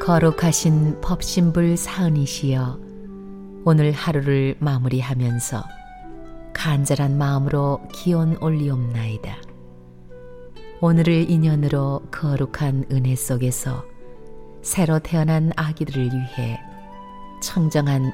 거룩하신 법신불 사은이시여, 오늘 하루를 마무리하면서 간절한 마음으로 기원 올리옵나이다. 오늘을 인연으로 거룩한 은혜 속에서 새로 태어난 아기들을 위해 청정한